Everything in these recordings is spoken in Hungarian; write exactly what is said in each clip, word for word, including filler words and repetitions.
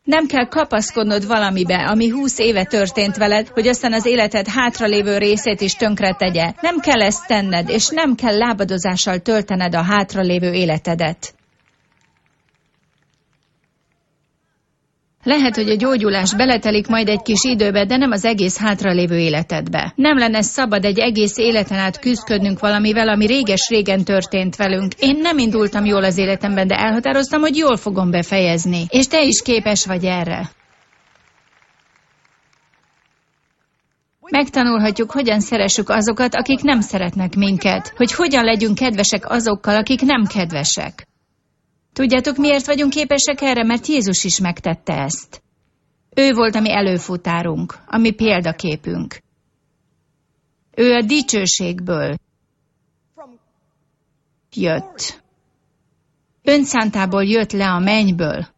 Nem kell kapaszkodnod valamibe, ami húsz éve történt veled, hogy aztán az életed hátralévő részét is tönkre tegye. Nem kell ezt tenned, és nem kell lábadozással töltened a hátralévő életedet. Lehet, hogy a gyógyulás beletelik majd egy kis időbe, de nem az egész hátralévő életedbe. Nem lenne szabad egy egész életen át küzdködnünk valamivel, ami réges-régen történt velünk. Én nem indultam jól az életemben, de elhatároztam, hogy jól fogom befejezni. És te is képes vagy erre. Megtanulhatjuk, hogyan szeressük azokat, akik nem szeretnek minket. Hogy hogyan legyünk kedvesek azokkal, akik nem kedvesek. Tudjátok, miért vagyunk képesek erre? Mert Jézus is megtette ezt. Ő volt a mi előfutárunk, a mi példaképünk. Ő a dicsőségből jött. Önszántából jött le a mennyből.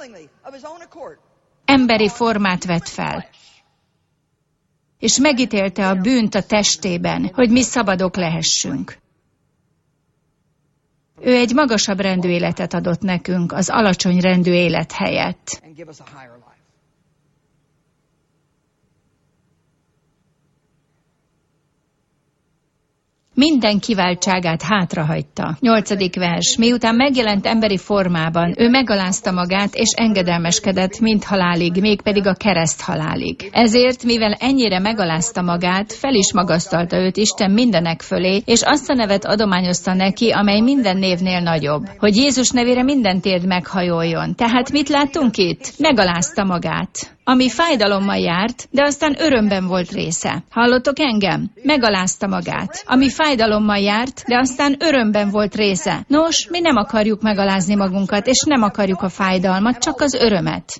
Emberi formát vett fel. És megítélte a bűnt a testében, hogy mi szabadok lehessünk. Ő egy magasabb rendű életet adott nekünk, az alacsony rendű élet helyett. Minden kiváltságát hátrahagyta. Nyolcadik vers. Miután megjelent emberi formában, ő megalázta magát és engedelmeskedett mind halálig, mégpedig a kereszt halálig. Ezért, mivel ennyire megalázta magát, fel is magasztalta őt Isten mindenek fölé, és azt a nevet adományozta neki, amely minden névnél nagyobb, hogy Jézus nevére minden térd meghajoljon. Tehát mit láttunk itt? Megalázta magát. Ami fájdalommal járt, de aztán örömben volt része. Hallottok engem? Megalázta magát. Ami fájdalommal járt, de aztán örömben volt része. Nos, mi nem akarjuk megalázni magunkat, és nem akarjuk a fájdalmat, csak az örömet.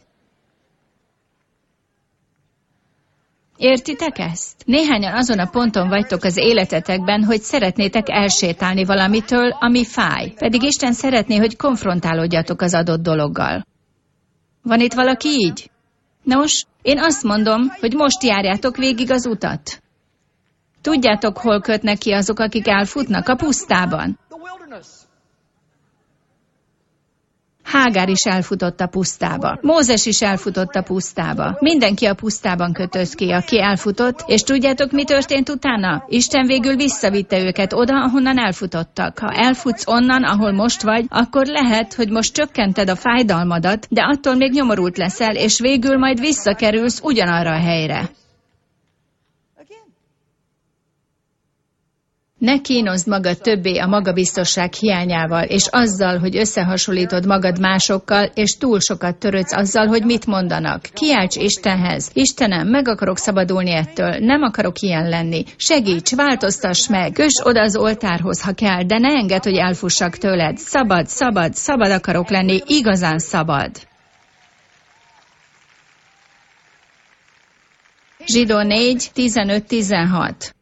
Értitek ezt? Néhányan azon a ponton vagytok az életetekben, hogy szeretnétek elsétálni valamitől, ami fáj. Pedig Isten szeretné, hogy konfrontálódjatok az adott dologgal. Van itt valaki így? Nos, én azt mondom, hogy most járjátok végig az utat. Tudjátok, hol kötnek ki azok, akik elfutnak? A pusztában. Hágár is elfutott a pusztába. Mózes is elfutott a pusztába. Mindenki a pusztában kötött ki, aki elfutott, és tudjátok, mi történt utána? Isten végül visszavitte őket oda, ahonnan elfutottak. Ha elfutsz onnan, ahol most vagy, akkor lehet, hogy most csökkented a fájdalmadat, de attól még nyomorult leszel, és végül majd visszakerülsz ugyanarra a helyre. Ne kínozd magad többé a magabiztosság hiányával, és azzal, hogy összehasonlítod magad másokkal, és túl sokat törődsz azzal, hogy mit mondanak. Kiálts Istenhez. Istenem, meg akarok szabadulni ettől, nem akarok ilyen lenni. Segíts, változtass meg, köss oda az oltárhoz, ha kell, de ne engedd, hogy elfussak tőled. Szabad, szabad, szabad akarok lenni, igazán szabad. Zsidó négy, tizenöt tizenhat.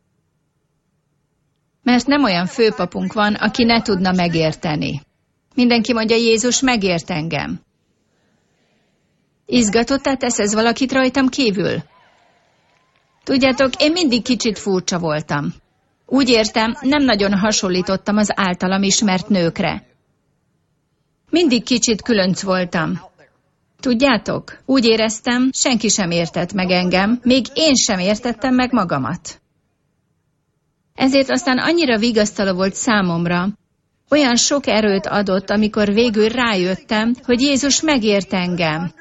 Mert nem olyan főpapunk van, aki ne tudna megérteni. Mindenki mondja, Jézus megért engem. Izgatottá tesz ez valakit rajtam kívül? Tudjátok, én mindig kicsit furcsa voltam. Úgy értem, nem nagyon hasonlítottam az általam ismert nőkre. Mindig kicsit különc voltam. Tudjátok, úgy éreztem, senki sem értett meg engem, még én sem értettem meg magamat. Ezért aztán annyira vigasztaló volt számomra, olyan sok erőt adott, amikor végül rájöttem, hogy Jézus megért engem.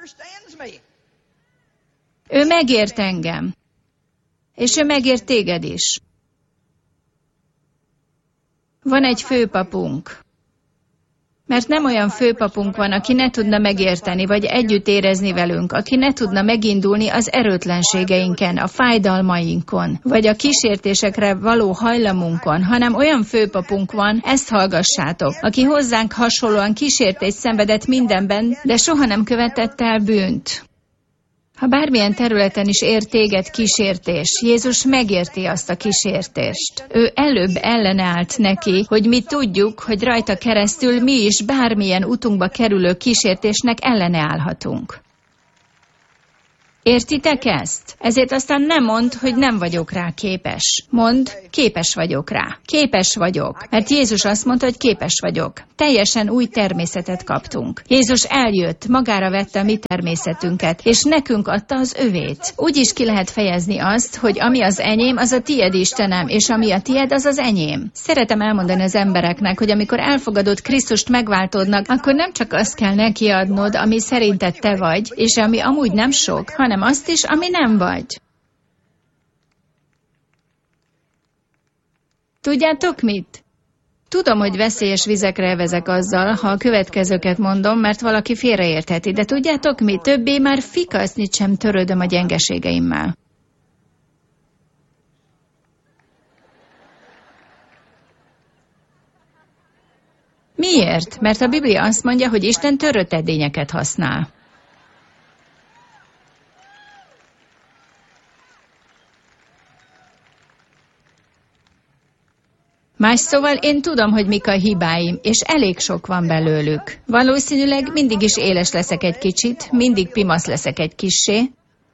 Ő megért engem. És ő megért téged is. Van egy főpapunk. Mert nem olyan főpapunk van, aki ne tudna megérteni, vagy együtt érezni velünk, aki ne tudna megindulni az erőtlenségeinken, a fájdalmainkon, vagy a kísértésekre való hajlamunkon, hanem olyan főpapunk van, ezt hallgassátok, aki hozzánk hasonlóan kísértést szenvedett mindenben, de soha nem követett el bűnt. Ha bármilyen területen is ér téged kísértés, Jézus megérti azt a kísértést. Ő előbb ellenállt neki, hogy mi tudjuk, hogy rajta keresztül mi is bármilyen utunkba kerülő kísértésnek elleneállhatunk. Értitek ezt? Ezért aztán nem mondd, hogy nem vagyok rá képes. Mondd, képes vagyok rá. Képes vagyok. Mert Jézus azt mondta, hogy képes vagyok. Teljesen új természetet kaptunk. Jézus eljött, magára vette a mi természetünket, és nekünk adta az övét. Úgy is ki lehet fejezni azt, hogy ami az enyém, az a tied, Istenem, és ami a tied, az az enyém. Szeretem elmondani az embereknek, hogy amikor elfogadod Krisztust megváltódnak, akkor nem csak azt kell neki adnod, ami szerinted te vagy, és ami amúgy nem sok, hanem azt is, ami nem vagy. Tudjátok mit? Tudom, hogy veszélyes vizekre vezek azzal, ha a következőket mondom, mert valaki félreértheti, de tudjátok mit? Többé már fikasznit sem törődöm a gyengeségeimmel. Miért? Mert a Biblia azt mondja, hogy Isten törött edényeket használ. Más szóval én tudom, hogy mik a hibáim, és elég sok van belőlük. Valószínűleg mindig is éles leszek egy kicsit, mindig pimasz leszek egy kissé.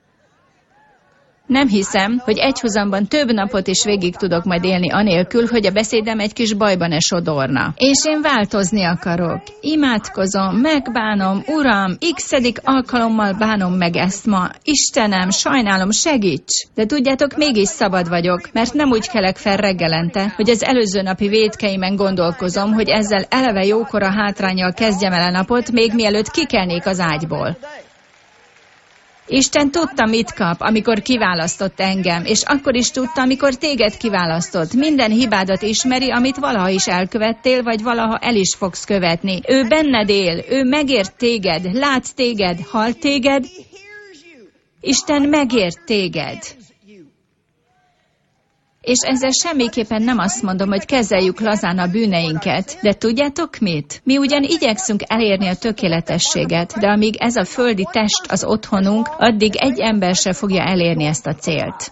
Nem hiszem, hogy egyhuzamban több napot is végig tudok majd élni anélkül, hogy a beszédem egy kis bajban ne sodorna. És én változni akarok. Imádkozom, megbánom, Uram, x-edik alkalommal bánom meg ezt ma. Istenem, sajnálom, segíts! De tudjátok, mégis szabad vagyok, mert nem úgy kelek fel reggelente, hogy az előző napi vétkeimen gondolkozom, hogy ezzel eleve jókora hátránnyal kezdjem el a napot, még mielőtt kikelnék az ágyból. Isten tudta, mit kap, amikor kiválasztott engem, és akkor is tudta, amikor téged kiválasztott. Minden hibádat ismeri, amit valaha is elkövettél, vagy valaha el is fogsz követni. Ő benned él, ő megért téged, lát téged, hall téged. Isten megért téged. És ezzel semmiképpen nem azt mondom, hogy kezeljük lazán a bűneinket, de tudjátok mit? Mi ugyan igyekszünk elérni a tökéletességet, de amíg ez a földi test az otthonunk, addig egy ember se fogja elérni ezt a célt.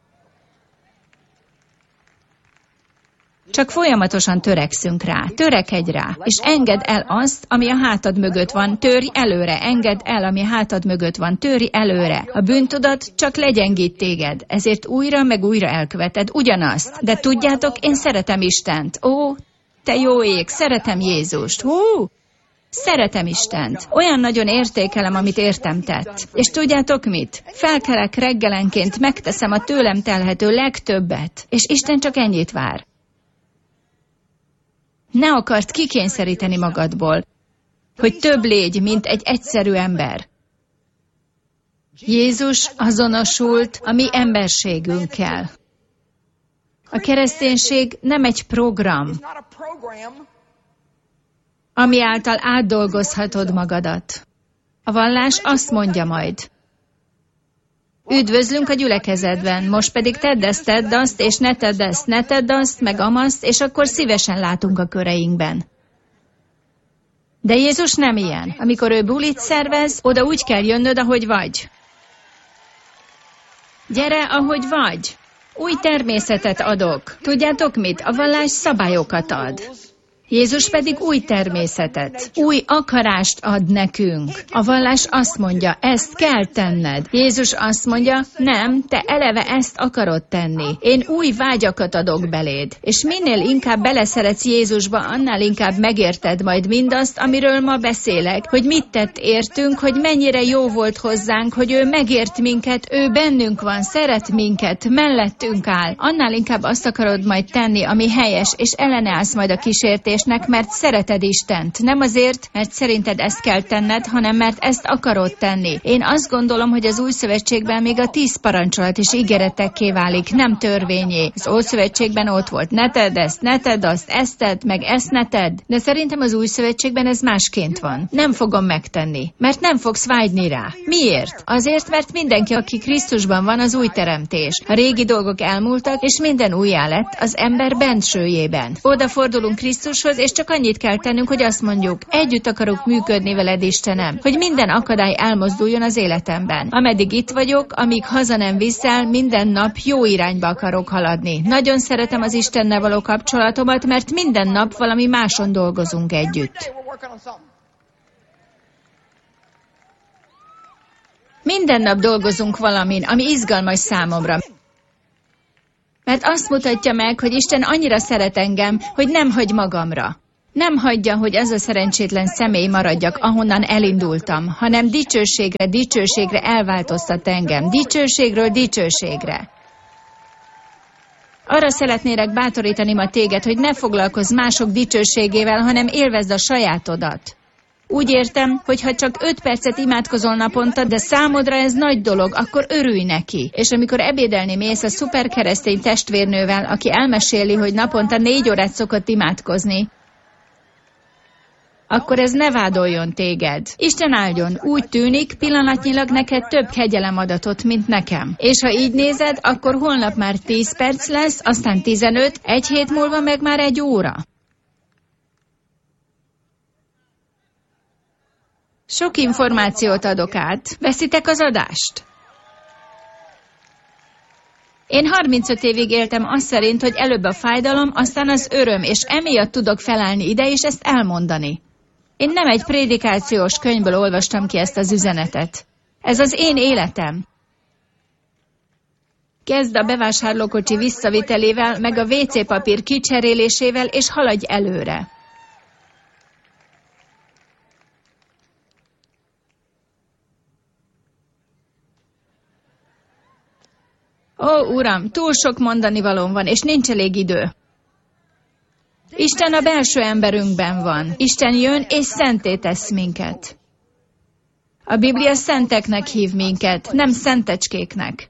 Csak folyamatosan törekszünk rá, törekedj rá, és engedd el azt, ami a hátad mögött van, törj előre, engedd el, ami a hátad mögött van, törj előre. A bűntudat csak legyengít téged, ezért újra meg újra elköveted ugyanazt. De tudjátok, én szeretem Istent. Ó, te jó ég, szeretem Jézust. Hú! Szeretem Istent. Olyan nagyon értékelem, amit értem tett. És tudjátok mit? Felkelek reggelenként, megteszem a tőlem telhető legtöbbet, és Isten csak ennyit vár. Ne akart kikényszeríteni magadból, hogy több légy, mint egy egyszerű ember. Jézus azonosult a mi emberségünkkel. A kereszténység nem egy program, ami által átdolgozhatod magadat. A vallás azt mondja majd: üdvözlünk a gyülekezetben, most pedig tedd ezt, tedd azt, és ne tedd ezt, ne tedd azt, meg amaszt, és akkor szívesen látunk a köreinkben. De Jézus nem ilyen. Amikor ő bulit szervez, oda úgy kell jönnöd, ahogy vagy. Gyere, ahogy vagy. Új természetet adok. Tudjátok mit? A vallás szabályokat ad. Jézus pedig új természetet, új akarást ad nekünk. A vallás azt mondja, ezt kell tenned. Jézus azt mondja, nem, te eleve ezt akarod tenni. Én új vágyakat adok beléd. És minél inkább beleszeretsz Jézusba, annál inkább megérted majd mindazt, amiről ma beszélek, hogy mit tett értünk, hogy mennyire jó volt hozzánk, hogy ő megért minket, ő bennünk van, szeret minket, mellettünk áll. Annál inkább azt akarod majd tenni, ami helyes, és ellenállsz majd a kísértés, mert szereted Istent. Nem azért, mert szerinted ezt kell tenned, hanem mert ezt akarod tenni. Én azt gondolom, hogy az új szövetségben még a tíz parancsolat is ígéretekké válik, nem törvényé. Az Ószövetségben szövetségben ott volt, ne tedd ezt, ne tedd azt, ezt tedd, meg ezt ne tedd. De szerintem az új szövetségben ez másként van. Nem fogom megtenni, mert nem fogsz vágyni rá. Miért? Azért, mert mindenki, aki Krisztusban van, az új teremtés. A régi dolgok elmúltak, és minden újjá lett az ember bensőjében. Odafordulunk Krisztushoz, és csak annyit kell tennünk, hogy azt mondjuk, együtt akarok működni veled, Istenem, hogy minden akadály elmozduljon az életemben. Ameddig itt vagyok, amíg haza nem viszel, minden nap jó irányba akarok haladni. Nagyon szeretem az Istennel való kapcsolatomat, mert minden nap valami máson dolgozunk együtt. Minden nap dolgozunk valamin, ami izgalmas számomra. Mert azt mutatja meg, hogy Isten annyira szeret engem, hogy nem hagy magamra. Nem hagyja, hogy az a szerencsétlen személy maradjak, ahonnan elindultam, hanem dicsőségre, dicsőségre elváltoztat engem. Dicsőségről dicsőségre. Arra szeretnélek bátorítani ma téged, hogy ne foglalkozz mások dicsőségével, hanem élvezd a sajátodat. Úgy értem, hogy ha csak öt percet imádkozol naponta, de számodra ez nagy dolog, akkor örülj neki. És amikor ebédelni mész a szuperkeresztény testvérnővel, aki elmeséli, hogy naponta négy órát szokott imádkozni, akkor ez ne vádoljon téged. Isten áldjon, úgy tűnik, pillanatnyilag neked több kegyelem adatot, mint nekem. És ha így nézed, akkor holnap már tíz perc lesz, aztán tizenöt, egy hét múlva meg már egy óra. Sok információt adok át. Veszitek az adást? Én harmincöt évig éltem azt szerint, hogy előbb a fájdalom, aztán az öröm, és emiatt tudok felállni ide, és ezt elmondani. Én nem egy prédikációs könyvből olvastam ki ezt az üzenetet. Ez az én életem. Kezd a bevásárlókocsi visszavitelével, meg a vé cé papír kicserélésével, és haladj előre. Ó, Uram, túl sok mondanivalóm van, és nincs elég idő. Isten a belső emberünkben van. Isten jön, és szenté tesz minket. A Biblia szenteknek hív minket, nem szentecskéknek.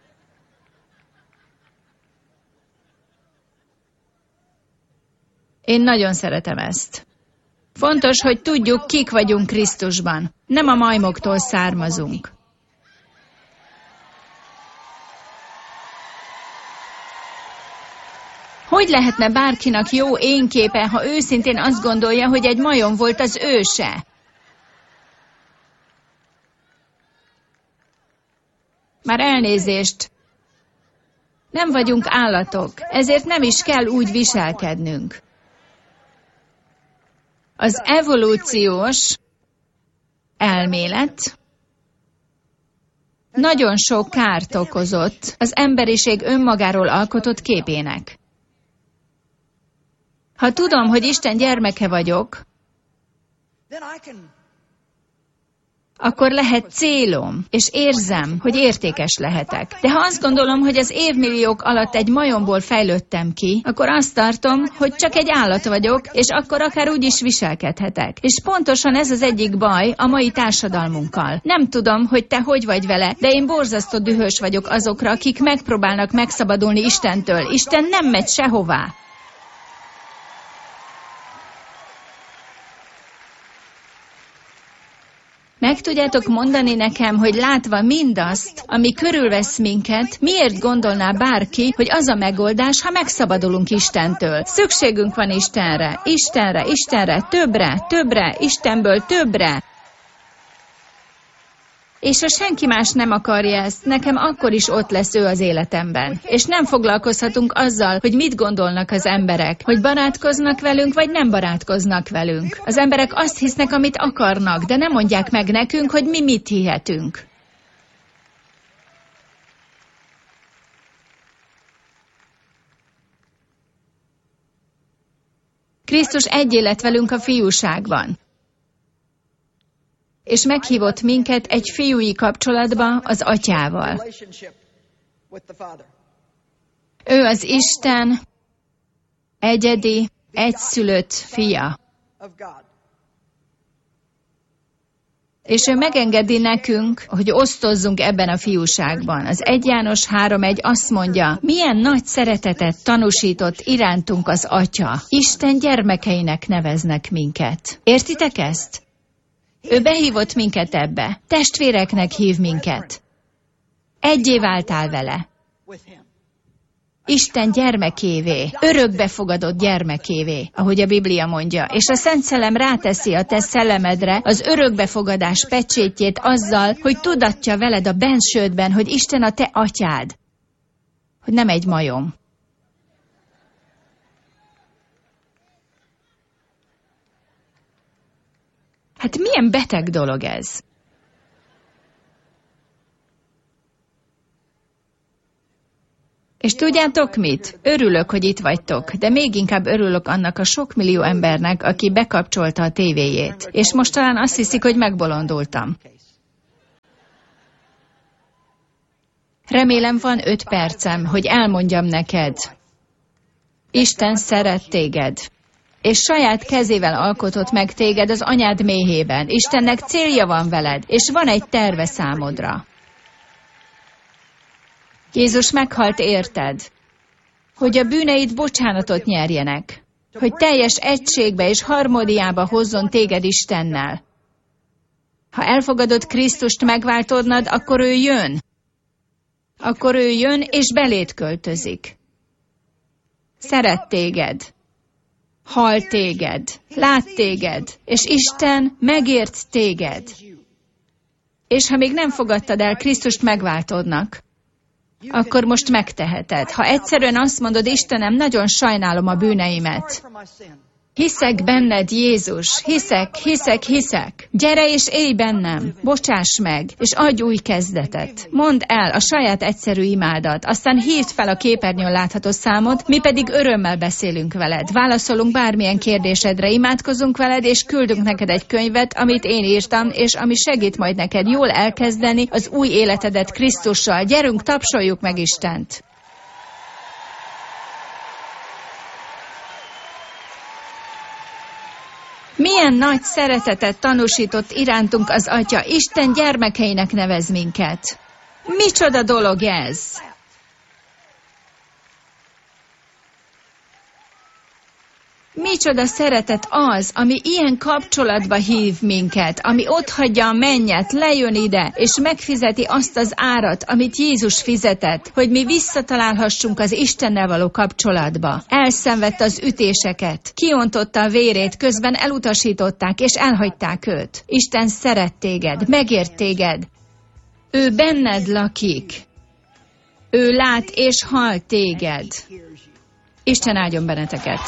Én nagyon szeretem ezt. Fontos, hogy tudjuk, kik vagyunk Krisztusban. Nem a majmoktól származunk. Hogy lehetne bárkinak jó énképe, ha őszintén azt gondolja, hogy egy majom volt az őse? Már elnézést. Nem vagyunk állatok, ezért nem is kell úgy viselkednünk. Az evolúciós elmélet nagyon sok kárt okozott az emberiség önmagáról alkotott képének. Ha tudom, hogy Isten gyermeke vagyok, akkor lehet célom, és érzem, hogy értékes lehetek. De ha azt gondolom, hogy az évmilliók alatt egy majomból fejlődtem ki, akkor azt tartom, hogy csak egy állat vagyok, és akkor akár úgy is viselkedhetek. És pontosan ez az egyik baj a mai társadalmunkkal. Nem tudom, hogy te hogy vagy vele, de én borzasztó dühös vagyok azokra, akik megpróbálnak megszabadulni Istentől. Isten nem megy sehová. Meg tudjátok mondani nekem, hogy látva mindazt, ami körülvesz minket, miért gondolná bárki, hogy az a megoldás, ha megszabadulunk Istentől? Szükségünk van Istenre, Istenre, Istenre, többre, többre, Istenből többre. És ha senki más nem akarja ezt, nekem akkor is ott lesz ő az életemben. És nem foglalkozhatunk azzal, hogy mit gondolnak az emberek, hogy barátkoznak velünk, vagy nem barátkoznak velünk. Az emberek azt hisznek, amit akarnak, de nem mondják meg nekünk, hogy mi mit hihetünk. Krisztus egyé lett velünk a fiúságban. És meghívott minket egy fiúi kapcsolatba az Atyával. Ő az Isten egyedi, egyszülött fia. És ő megengedi nekünk, hogy osztozzunk ebben a fiúságban. Az egy János három egy azt mondja, milyen nagy szeretetet tanúsított irántunk az Atya. Isten gyermekeinek neveznek minket. Értitek ezt? Ő behívott minket ebbe. Testvéreknek hív minket. Egyé váltál vele. Isten gyermekévé, örökbefogadott gyermekévé, ahogy a Biblia mondja, és a Szent Szellem ráteszi a te szellemedre az örökbefogadás pecsétjét azzal, hogy tudatja veled a bensődben, hogy Isten a te atyád, hogy nem egy majom. Hát milyen beteg dolog ez? És tudjátok mit? Örülök, hogy itt vagytok, de még inkább örülök annak a sok millió embernek, aki bekapcsolta a tévéjét. És most talán azt hiszik, hogy megbolondultam. Remélem van öt percem, hogy elmondjam neked. Isten szeret téged. És saját kezével alkotott meg téged az anyád méhében. Istennek célja van veled, és van egy terve számodra. Jézus meghalt érted, hogy a bűneid bocsánatot nyerjenek, hogy teljes egységbe és harmóniába hozzon téged Istennel. Ha elfogadod Krisztust megváltodnad, akkor ő jön. Akkor ő jön és beléd költözik. Szeret téged. Hall téged, lát téged, és Isten megért téged. És ha még nem fogadtad el Krisztust megváltodnak, akkor most megteheted. Ha egyszerűen azt mondod, Istenem, nagyon sajnálom a bűneimet. Hiszek benned, Jézus, hiszek, hiszek, hiszek. Gyere és élj bennem, bocsáss meg, és adj új kezdetet. Mondd el a saját egyszerű imádat, aztán hívd fel a képernyőn látható számot, mi pedig örömmel beszélünk veled. Válaszolunk bármilyen kérdésedre, imádkozunk veled, és küldünk neked egy könyvet, amit én írtam, és ami segít majd neked jól elkezdeni az új életedet Krisztussal. Gyerünk, tapsoljuk meg Istent! Milyen nagy szeretetet tanúsított irántunk az Atya, Isten gyermekeinek nevez minket. Micsoda dolog ez? Micsoda szeretet az, ami ilyen kapcsolatba hív minket, ami otthagyja a mennyet, lejön ide, és megfizeti azt az árat, amit Jézus fizetett, hogy mi visszatalálhassunk az Istennel való kapcsolatba. Elszenvedte az ütéseket, kiontotta a vérét, közben elutasították, és elhagyták őt. Isten szeret téged, megért téged. Ő benned lakik. Ő lát és hall téged. Isten áldjon benneteket!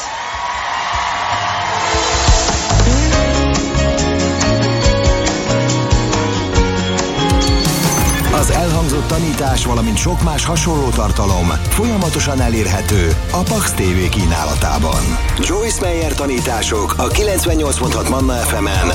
Az elhangzott tanítás, valamint sok más hasonló tartalom folyamatosan elérhető a Pax té vé kínálatában. Joyce Meyer tanítások a kilencvennyolc pont hat Manna ef emen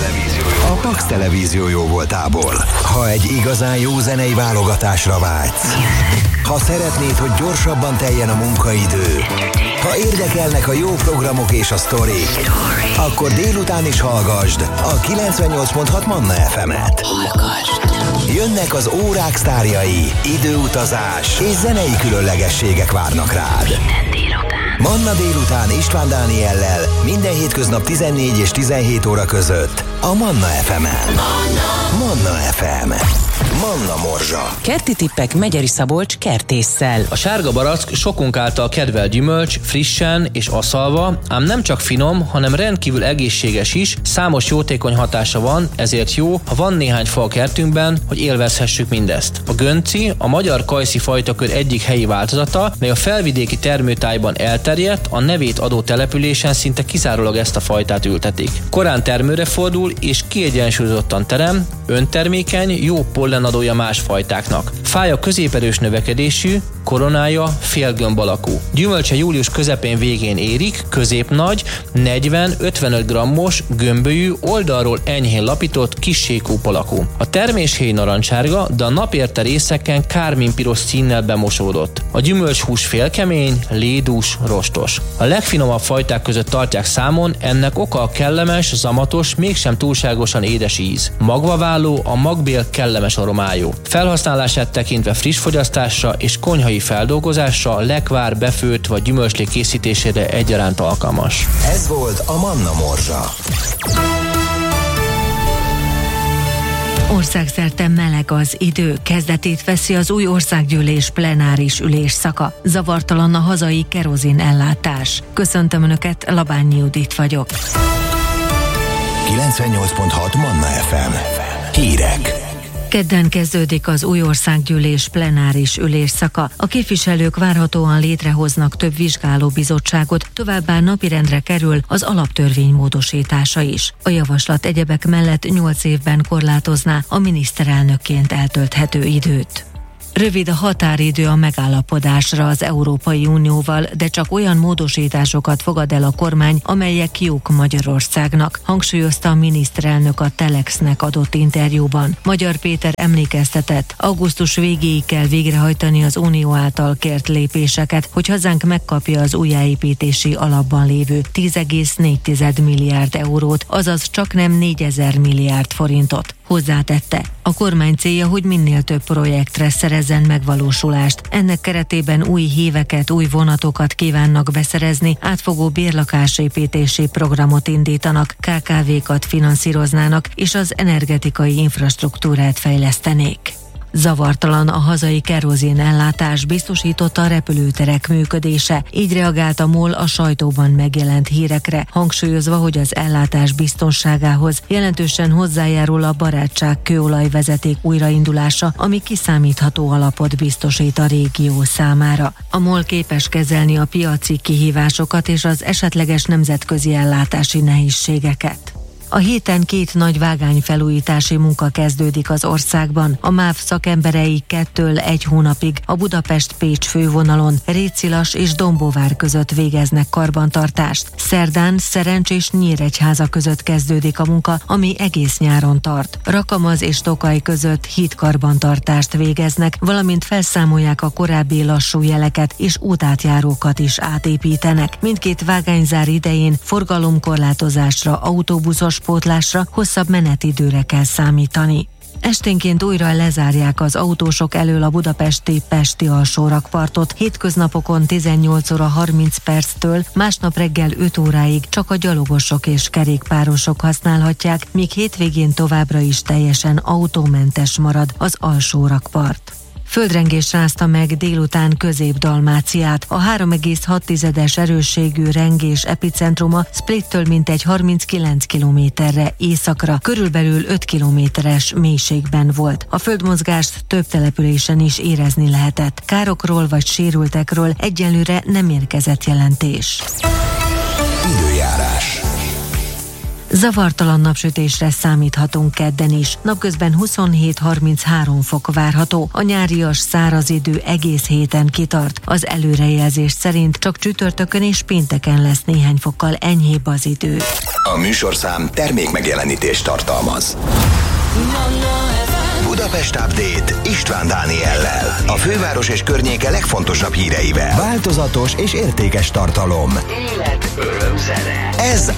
a Pax Televízió jó voltából. Ha egy igazán jó zenei válogatásra vágysz, ha szeretnéd, hogy gyorsabban teljen a munkaidő, ha érdekelnek a jó programok és a sztorik, akkor délután is hallgasd a kilencvennyolc pont hat Manna ef emet. Jönnek az órák sztárjai, időutazás és zenei különlegességek várnak rád. Manna délután István Dániellel minden hétköznap tizennégy és tizenhét óra között a Manna ef emen. Manna ef em. Manna Morzsa. Kerti tippek Megyeri Szabolcs kertésszel. A sárga barack sokunk által kedvelt gyümölcs, frissen és aszalva, ám nem csak finom, hanem rendkívül egészséges is, számos jótékony hatása van, ezért jó, ha van néhány fa a kertünkben, hogy élvezhessük mindezt. A gönci a magyar kajszi fajtakör egyik helyi változata, mely a felvidéki termőtájban elterjedt, a nevét adó településen szinte kizárólag ezt a fajtát ültetik. Korán termőre fordul és kiegyensúlyozottan terem, öntermékeny, jó pollenadója más fajtáknak. Fája középerős növekedésű, koronája félgömb alakú. Gyümölcse július közepén végén érik, középnagy, negyven-ötvenöt grammos, gömbölyű, oldalról enyhén lapított, kissé kúp alakú. A terméshéj narancsárga, de a napérte részeken kárminpiros színnel bemosódott. A gyümölcshús félkemény, lédús, rostos. A legfinomabb fajták között tartják számon, ennek oka a kellemes, zamatos, mégsem túlságosan édes íz. Magvaváló, a magbél kellemes aromájú. Felhasználását tekintve friss fogyasztásra és konyhai feldolgozásra, lekvár, befőtt vagy gyümölcslé készítésére egyaránt alkalmas. Ez volt a Manna Morzsa. Országszerte meleg az idő, kezdetét veszi az új országgyűlés plenáris ülésszaka. Zavartalan a hazai kerozin ellátás. Köszöntöm Önöket, Labányi Judit vagyok. kilencvennyolc pont hat Manna ef em. Hírek. Kedden kezdődik az új országgyűlés plenáris ülésszaka. A képviselők várhatóan létrehoznak több vizsgálóbizottságot, továbbá napirendre kerül az alaptörvény módosítása is. A javaslat egyebek mellett nyolc évben korlátozná a miniszterelnökként eltölthető időt. Rövid a határidő a megállapodásra az Európai Unióval, de csak olyan módosításokat fogad el a kormány, amelyek jók Magyarországnak, hangsúlyozta a miniszterelnök a Telexnek adott interjúban. Magyar Péter emlékeztetett, augusztus végéig kell végrehajtani az Unió által kért lépéseket, hogy hazánk megkapja az újjáépítési alapban lévő tíz egész négy milliárd eurót, azaz csaknem négyezer milliárd forintot. Hozzátette, a kormány célja, hogy minél több projektre szerezzen megvalósulást. Ennek keretében új híveket, új vonatokat kívánnak beszerezni, átfogó bérlakásépítési programot indítanak, ká ká vékat finanszíroznának és az energetikai infrastruktúrát fejlesztenék. Zavartalan a hazai kerozin ellátás, biztosította a repülőterek működése. Így reagált a MOL a sajtóban megjelent hírekre, hangsúlyozva, hogy az ellátás biztonságához jelentősen hozzájárul a barátság kőolajvezeték újraindulása, ami kiszámítható alapot biztosít a régió számára. A MOL képes kezelni a piaci kihívásokat és az esetleges nemzetközi ellátási nehézségeket. A héten két nagy vágányfelújítási munka kezdődik az országban. A MÁV szakemberei kettől egy hónapig a Budapest-Pécs fővonalon Récilas és Dombóvár között végeznek karbantartást. Szerdán Szerencs és Nyíregyháza között kezdődik a munka, ami egész nyáron tart. Rakamaz és Tokaj között hídkarbantartást végeznek, valamint felszámolják a korábbi lassú jeleket és útátjárókat is átépítenek. Mindkét vágányzár idején forgalomkorlátozásra, autóbuszos pótlásra, hosszabb menetidőre kell számítani. Esténként újra lezárják az autósok elől a budapesti Pesti alsórakpartot. Hétköznapokon tizennyolc óra harminc perctől, másnap reggel öt óráig csak a gyalogosok és kerékpárosok használhatják, míg hétvégén továbbra is teljesen autómentes marad az alsórakpart. Földrengés rázta meg délután Közép-Dalmáciát. A három egész hat erősségű rengés epicentruma Splittől mintegy harminckilenc kilométerre északra, körülbelül öt kilométeres mélységben volt. A földmozgást több településen is érezni lehetett. Károkról vagy sérültekről egyelőre nem érkezett jelentés. Időjárás. Zavartalan napsütésre számíthatunk kedden is. Napközben huszonhét harminchárom fok várható. A nyárias száraz idő egész héten kitart. Az előrejelzés szerint csak csütörtökön és pénteken lesz néhány fokkal enyhébb az idő. A műsorszám termékmegjelenítést tartalmaz. Budapest Update István Dániellel. A főváros és környéke legfontosabb híreivel. Változatos és értékes tartalom. Élet, öröm, zene. Ez